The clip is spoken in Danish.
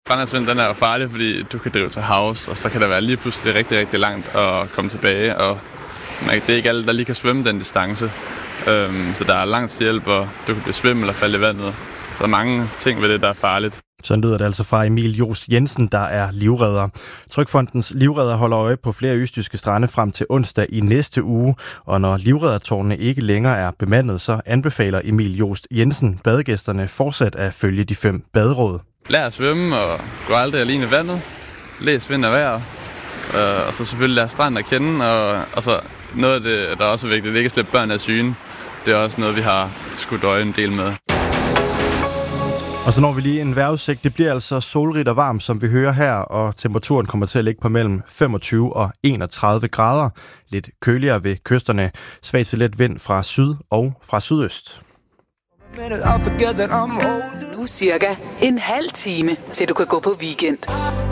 Brandasvind, den er jo farlig, fordi du kan drive til havs, og så kan der være lige pludselig rigtig, rigtig langt at komme tilbage, og det er ikke alle, der lige kan svømme den distance. Så der er langt til hjælp, og du kan blive svimmel eller falde i vandet. Så der er mange ting ved det, der er farligt. Sådan lyder det altså fra Emil Joost Jensen, der er livredder. Trygfondens livredder holder øje på flere østjyske strande frem til onsdag i næste uge, og når livreddertårnene ikke længere er bemandet, så anbefaler Emil Joost Jensen badegæsterne fortsat at følge de 5 baderåd. Lær at svømme og gå aldrig alene i vandet. Læs vind og vejr. Og så selvfølgelig lære stranden at kende. Og så noget af det, der er også vigtigt, det er ikke at slippe børn af syne. Det er også noget, vi har skudt øje en del med. Og så når vi lige en vejrudsigt. Det bliver altså solrigt og varmt, som vi hører her, og temperaturen kommer til at ligge på mellem 25 og 31 grader. Lidt køligere ved kysterne. Svag til let vind fra syd og fra sydøst. Nu cirka en halv time, til du kan gå på weekend.